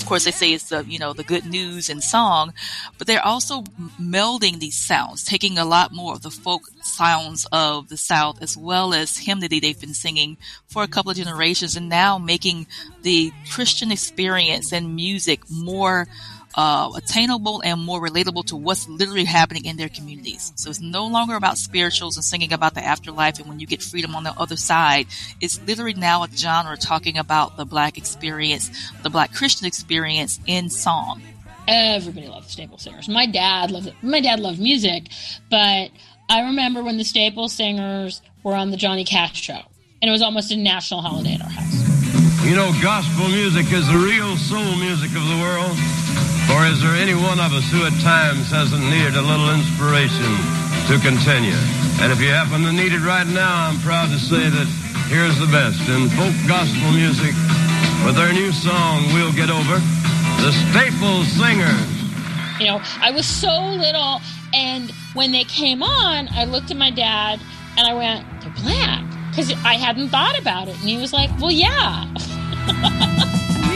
of course, they say it's the good news and song, but they're also melding these sounds, taking a lot more of the folk sounds of the South as well as hymnody they've been singing for a couple of generations, and now making the Christian experience and music more attainable and more relatable to what's literally happening in their communities. So it's no longer about spirituals and singing about the afterlife and when you get freedom on the other side. It's literally now a genre talking about the Black experience, the Black Christian experience in song. Everybody loved the Staple Singers. My dad loved it. My dad loved music, but I remember when the Staple Singers were on the Johnny Cash show, and it was almost a national holiday at our house. You know, gospel music is the real soul music of the world. Or is there any one of us who at times hasn't needed a little inspiration to continue? And if you happen to need it right now, I'm proud to say that here's the best. In folk gospel music, with their new song, We'll Get Over, the Staple Singers. You know, I was so little, and when they came on, I looked at my dad, and I went, they're Black, because I hadn't thought about it. And he was like, well, yeah.